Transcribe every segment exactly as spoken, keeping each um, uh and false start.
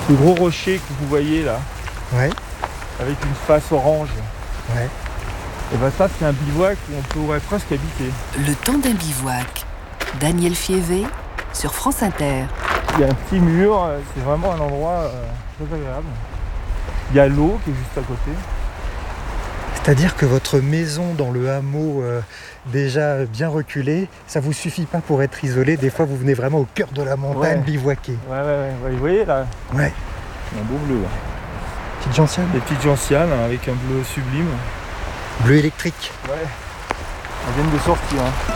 Le gros rocher que vous voyez là, Ouais. avec une face orange, Ouais. et ben ça c'est un bivouac où on pourrait presque habiter. Le temps d'un bivouac. Daniel Fievé sur France Inter. Il y a un petit mur, c'est vraiment un endroit euh, très agréable. Il y a l'eau qui est juste à côté. C'est-à-dire que votre maison dans le hameau euh, déjà bien reculé, ça vous suffit pas pour être isolé. Des fois, vous venez vraiment au cœur de la montagne Ouais. bivouaquer. Ouais, ouais, ouais, ouais. Vous voyez là, Ouais. un beau bleu. Là. Petite gentiane. Des petites gentianes hein, avec un bleu sublime. Bleu électrique. Ouais. Elles viennent de sortir. Hein.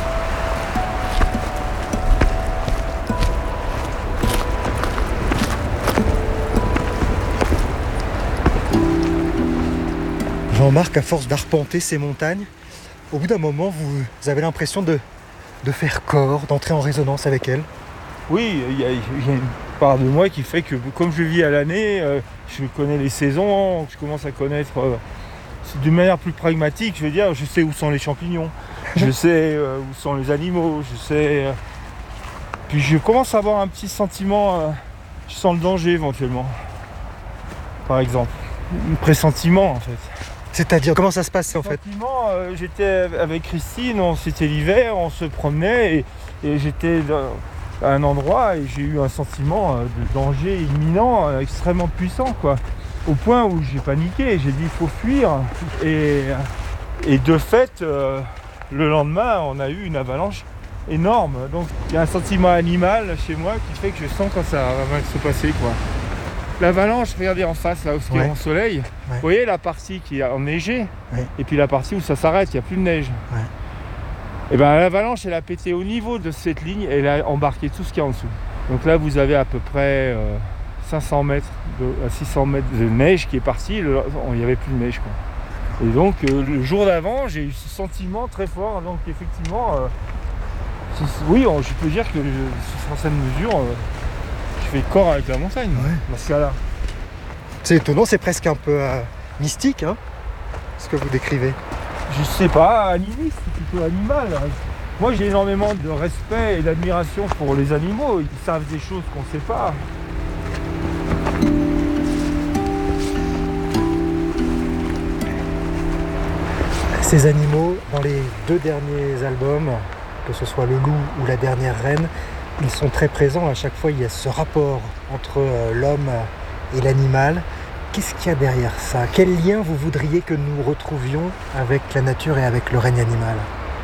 Jean-Marc, à force d'arpenter ces montagnes, au bout d'un moment, vous avez l'impression de, de faire corps, d'entrer en résonance avec elles. Oui, il y, a, il y a une part de moi qui fait que comme je vis à l'année, euh, je connais les saisons, je commence à connaître euh, d'une manière plus pragmatique, je veux dire, je sais où sont les champignons, je sais euh, où sont les animaux, je sais... Euh, puis je commence à avoir un petit sentiment, euh, je sens le danger éventuellement, par exemple. Un pressentiment en fait. C'est-à-dire, comment ça se passe en fait? Pressentiment, euh, j'étais avec Christine, on, c'était l'hiver, on se promenait et, et j'étais dans, à un endroit et j'ai eu un sentiment euh, de danger imminent, euh, extrêmement puissant quoi. Au point où j'ai paniqué, j'ai dit il faut fuir. Et, et de fait, euh, le lendemain, on a eu une avalanche énorme. Donc il y a un sentiment animal chez moi qui fait que je sens quand ça va mal se passer quoi. L'avalanche, regardez en face, là où il y a Ouais. mon soleil. Ouais. Vous voyez la partie qui est enneigée, Ouais. et puis la partie où ça s'arrête, il n'y a plus de neige. Ouais. Et bien l'avalanche, elle a pété au niveau de cette ligne, et elle a embarqué tout ce qu'il y a en dessous. Donc là, vous avez à peu près euh, cinq cents mètres de, à six cents mètres de neige qui est partie, le- il n'y avait plus de neige. Quoi. Et donc euh, le jour d'avant, j'ai eu ce sentiment très fort, donc effectivement, euh, c'est- oui, on- je peux dire que je- sur certaines mesures, euh, je fais corps avec la montagne, Ouais. dans ce cas-là. C'est étonnant, c'est presque un peu euh, mystique, hein, ce que vous décrivez. Je sais pas, animiste, c'est plutôt animal. Moi j'ai énormément de respect et d'admiration pour les animaux. Ils savent des choses qu'on ne sait pas. Ces animaux, dans les deux derniers albums, que ce soit Le Loup ou La Dernière Reine, ils sont très présents. À chaque fois, il y a ce rapport entre euh, l'homme et l'animal. Qu'est-ce qu'il y a derrière ça? Quel lien vous voudriez que nous retrouvions avec la nature et avec le règne animal?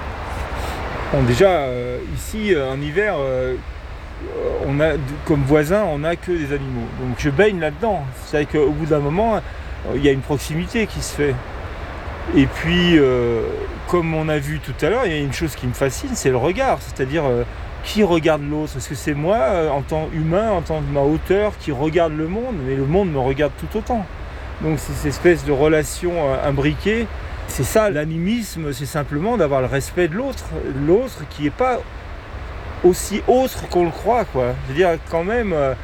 Bon, déjà, euh, ici, euh, en hiver, euh, on a, comme voisin, on n'a que des animaux. Donc je baigne là-dedans. C'est-à-dire qu'au bout d'un moment, euh, il y a une proximité qui se fait. Et puis, euh, comme on a vu tout à l'heure, il y a une chose qui me fascine, c'est le regard. C'est-à-dire, euh, qui regarde l'autre? Est-ce que c'est moi, euh, en tant qu'humain, en tant que ma hauteur, qui regarde le monde? Mais le monde me regarde tout autant. Donc c'est cette espèce de relation euh, imbriquée. C'est ça, l'animisme, c'est simplement d'avoir le respect de l'autre. L'autre qui n'est pas aussi autre qu'on le croit, quoi. Je veux dire, quand même... Euh,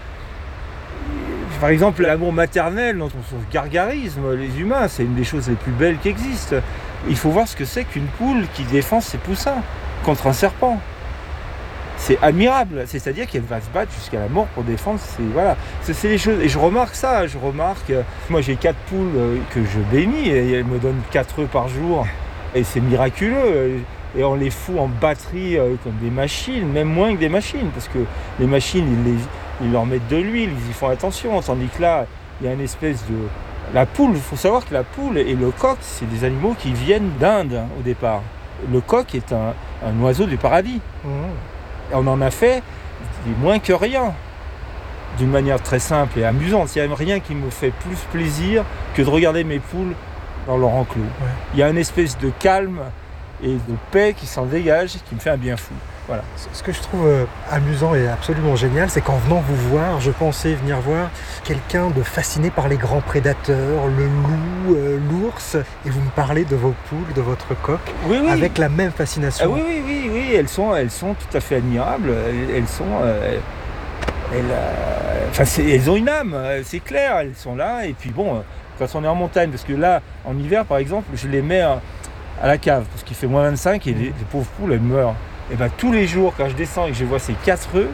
Par exemple, l'amour maternel dont on se gargarisme, les humains, c'est une des choses les plus belles qui existent. Il faut voir ce que c'est qu'une poule qui défend ses poussins contre un serpent. C'est admirable, c'est-à-dire qu'elle va se battre jusqu'à la mort pour défendre ses... Voilà, c'est, c'est les choses. Et je remarque ça, je remarque... Moi j'ai quatre poules que je bénis et elles me donnent quatre œufs par jour. Et c'est miraculeux. Et on les fout en batterie comme des machines, même moins que des machines, parce que les machines, ils les... Ils leur mettent de l'huile, ils y font attention, tandis que là, il y a une espèce de... La poule, il faut savoir que la poule et le coq, c'est des animaux qui viennent d'Inde hein, au départ. Le coq est un, un oiseau du paradis. Mmh. Et on en a fait moins que rien, d'une manière très simple et amusante. Il n'y a rien qui me fait plus plaisir que de regarder mes poules dans leur enclos. Ouais. Il y a une espèce de calme et de paix qui s'en dégage, qui me fait un bien fou. Voilà. Ce que je trouve euh, amusant et absolument génial, c'est qu'en venant vous voir, je pensais venir voir quelqu'un de fasciné par les grands prédateurs, le loup, euh, l'ours, et vous me parlez de vos poules, de votre coq, Oui, oui. avec la même fascination. Ah oui, oui, oui, oui, elles sont, elles sont tout à fait admirables. Elles, elles sont, euh, elles, euh, enfin, c'est, elles ont une âme, c'est clair. Elles sont là. Et puis bon, quand on est en montagne, parce que là, en hiver, par exemple, je les mets à, à la cave parce qu'il fait moins vingt-cinq et les, les pauvres poules, elles meurent. Et ben tous les jours, quand je descends et que je vois ces quatre œufs,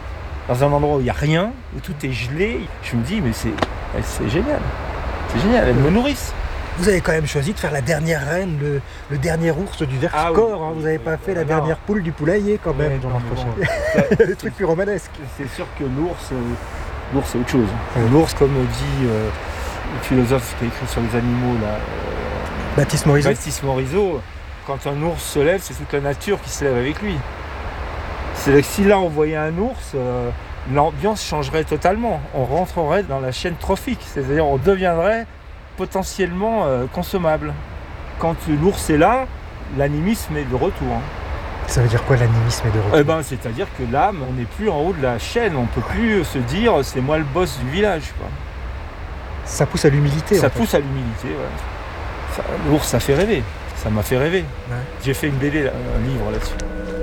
dans un endroit où il n'y a rien, où tout est gelé. Je me dis, mais c'est, c'est génial. C'est génial, elles me nourrissent. Vous avez quand même choisi de faire la dernière reine, le, le dernier ours du Vercors. Ah oui. hein. Vous n'avez pas fait la Non. dernière poule du poulailler quand même. Ouais, Jean non, Marc mais Rochet. bon, Des trucs plus romanesques. c'est sûr que l'ours, euh, l'ours c'est autre chose. Ouais. L'ours, comme dit euh, le philosophe qui a écrit sur les animaux, là, euh, Baptiste Morisot. Baptiste Morisot, quand un ours se lève, c'est toute la nature qui se lève avec lui. C'est que si là on voyait un ours, euh, l'ambiance changerait totalement. On rentrerait dans la chaîne trophique, c'est-à-dire on deviendrait potentiellement euh, consommable. Quand l'ours est là, l'animisme est de retour. hein. Ça veut dire quoi l'animisme est de retour? Eh ben, c'est-à-dire que l'âme, on n'est plus en haut de la chaîne, on peut plus se dire c'est moi le boss du village. Quoi. Ça pousse à l'humilité. Ça en fait. pousse à l'humilité. Ouais. Ça, l'ours, ça fait rêver. Ça m'a fait rêver. Ouais. J'ai fait une B D, là, un livre là-dessus.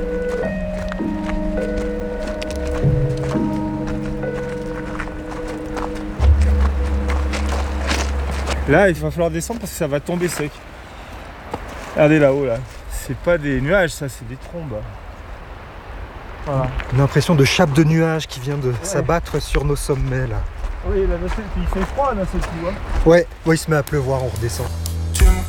Là, il va falloir descendre parce que ça va tomber sec. Regardez là-haut, là. C'est pas des nuages, ça, c'est des trombes. Voilà. Une impression de chape de nuages qui vient de s'abattre sur nos sommets là. Oui, là, il fait froid, là, ce coup. Hein. Ouais, ouais, il se met à pleuvoir, on redescend.